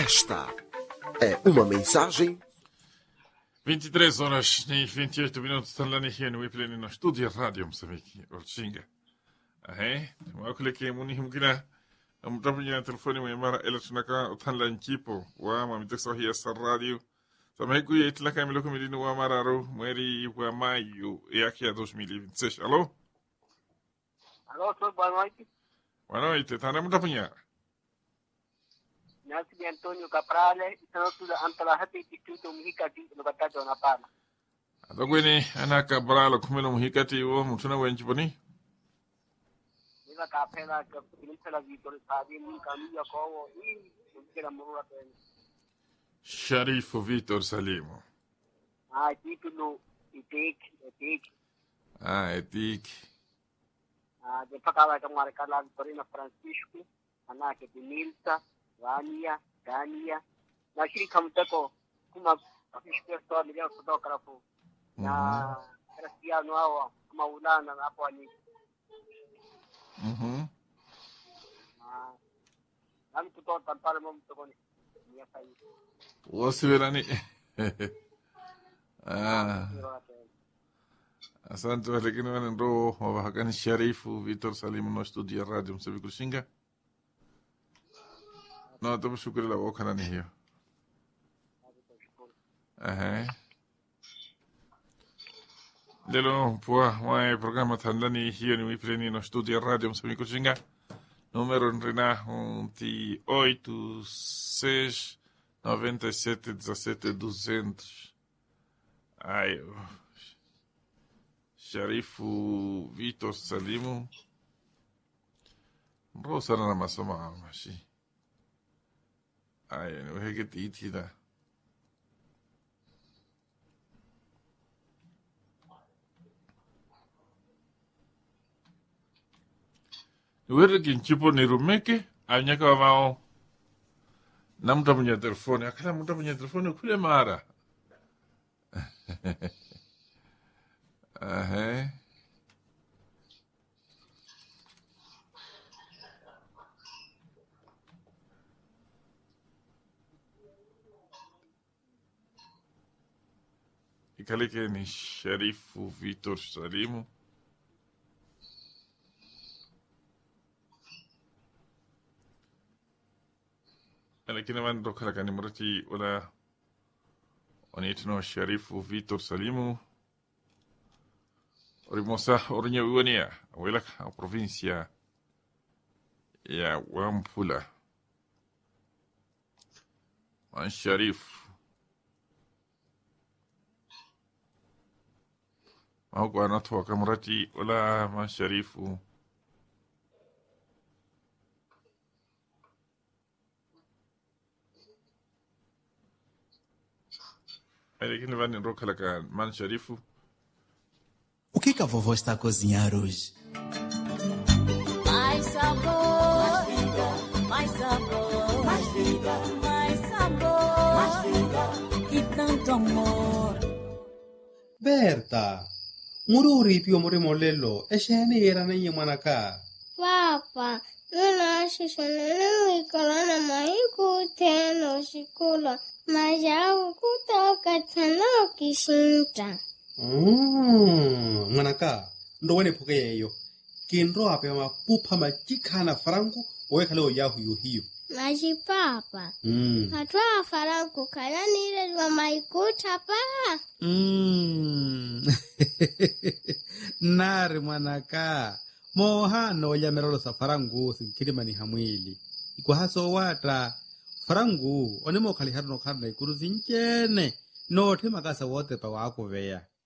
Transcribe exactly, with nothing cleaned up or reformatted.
Esta é uma mensagem. vinte e três horas e vinte e oito minutos talani hier no Ipleni no Studio Radio Msaviki Olchinga. Ahe, mwakule ke muni himkina amtapunya telefoni mwemara ela tunaka utanla nchipo wa mamitekso hiya sa radio. Sameku ya itlaka miloko milini wa mararo mweri wa mayo yake ya dois mil e vinte e seis. Alô? Alô, senhor, boa noite. Boa noite, tá na mutapunya. Nasi di Antonio Caprale, sono sulla Antalahati Istituto Mhikati no Batato na Pana. Adogweni anaka bralo kumelo muhikati wo mutuna wenchiponi. Nila kapela ka peninsula Vitor Sabi ni kamia ko ni kila murua tena. Sharifu Vitor Salimo. Ah, título itik itik. Ah, etik. Ah, de pakala ka markala Torino Francisco, anake de Nilsa, Vania, Dania. Na shiri kamtako kuma afishia sto milioni fotografu. Na Cristiano hao maulana hapo ani. Mhm. Ah, nami kutoka pale mtogoni. Ni hapa hivi. Wasiwerani. Ah. Asante lakini wana ndo wabahakani Sharifu Vitor Salimu no studio radio Msaviku Shinga. No, tabu shukuri la wakana ni hiyo. Aha. Lelo pua mwae programa thandani hiyo ni wipreni no studio radio Msaviku Shinga. Número Rena um T oito seis noventa e sete dezessete duzentos. Ai, Sharifu Vitor Salimu. Rosana na masoma mashi. Ai, no hege titida. Wera kinchipo ni rumeke, anyaka mao. Namta punya telefoni, akala muta punya telefoni kule mara. Aha. Ikale ke ni Sharifu Vitor Salimu. Lakini man ndo kala kani murati wala onitno Sharifu Vitor Salimu. Orimosa orinya uwania wela a provincia ya Wampula. Man Sharifu Mauko anatoa kamurati wala man Sharifu Lakini vani ndo kala kan man Sharifu. O que que a vovó está a cozinhar hoje? Mais sabor, mais vida, mais sabor, mais vida, mais sabor, mais vida e tanto amor. Berta, mururi pio muri molelo, esheni era na yemanaka. Papa, non acho sonano e colana maiku teno shikula, mas já o kutoka tano kishinta. Mm, manaka, ndo wene poke yeyo. Kindro ape ma pupa ma jikana farangu, owe kale o yahu yu hiyo. Mas papa, Mm. hatua farangu kala nile wa maikuta pa. Hum. Nari manaka. Mohano ya merolo sa farangu sinkirima ni hamwili. Iko haso wata. Farangu, onemo kali harno karna ikuru zinchene. No te makasa wote pa wako veya.